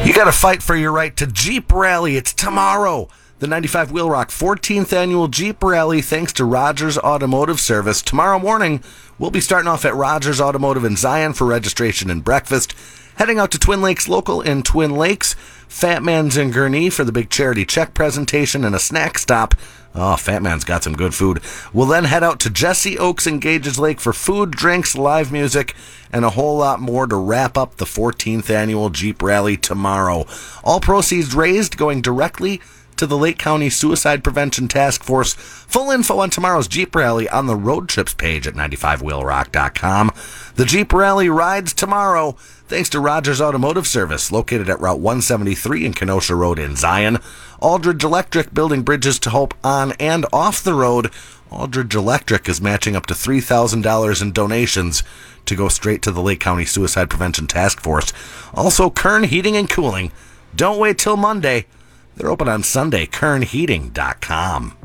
You got to fight for your right to Jeep Rally. It's tomorrow. The 95 Wheel Rock 14th Annual Jeep Rally, thanks to Rogers Automotive Service. Tomorrow morning, we'll be starting off at Rogers Automotive in Zion for registration and breakfast. Heading out to Twin Lakes Local in Twin Lakes. Fat Man's in Gurnee for the big charity check presentation and a snack stop. Oh, Fat Man's got some good food. We'll then head out to Jesse Oaks and Gages Lake for food, drinks, live music, and a whole lot more to wrap up the 14th Annual Jeep Rally tomorrow. All proceeds raised going directly to the Lake County Suicide Prevention Task Force. Full info on tomorrow's Jeep Rally on the road trips page at 95wheelrock.com. The Jeep Rally rides tomorrow thanks to Rogers Automotive Service, located at Route 173 and Kenosha Road in Zion. Aldridge Electric, building bridges to hope on and off the road. Aldridge Electric is matching up to $3,000 in donations to go straight to the Lake County Suicide Prevention Task Force. Also, Kern Heating and Cooling. Don't wait till Monday. They're open on Sunday, kernheating.com.